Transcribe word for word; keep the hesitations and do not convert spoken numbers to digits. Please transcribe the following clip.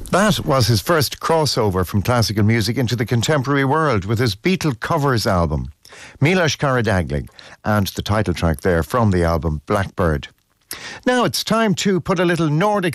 That was his first crossover from classical music into the contemporary world with his Beatle covers album, Milos Karadaglig, and the title track there from the album, Blackbird. Now it's time to put a little Nordic